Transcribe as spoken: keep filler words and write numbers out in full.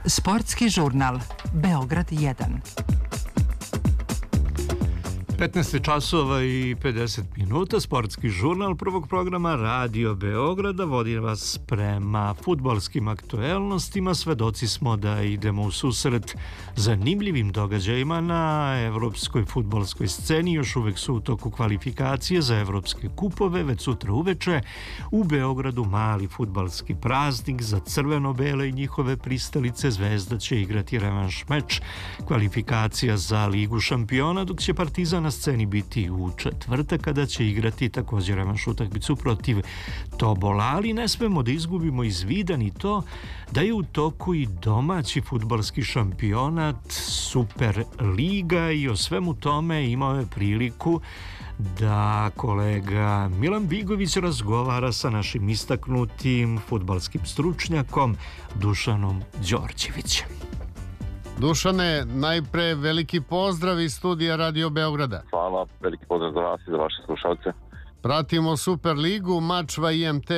Sportski žurnal Beograd jedan. petnaest časova i pedeset minuta, sportski žurnal prvog programa Radio Beograda vodi vas prema fudbalskim aktuelnostima. Svedoci smo da idemo u susret zanimljivim događajima na evropskoj fudbalskoj sceni. Još uvek su u toku kvalifikacije za evropske kupove. Već sutra uveče u Beogradu mali fudbalski praznik za crveno-bele i njihove pristalice. Zvezda će igrati revanš meč kvalifikacija za Ligu šampiona, dok će Partizan na sceni biti u četvrtak kada će igrati također revanš utakmicu protiv Tobola, ali ne smemo da izgubimo iz vida ni to da je u toku i domaći fudbalski šampionat, Super Liga, i o svemu tome imao je priliku da kolega Milan Bigović razgovara sa našim istaknutim fudbalskim stručnjakom Dušanom Đorđevićem. Dušane, najpre veliki pozdrav iz studija Radio Beograda. Hvala, veliki pozdrav za vas i za vaše slušalce. Pratimo Super ligu, mač V I M T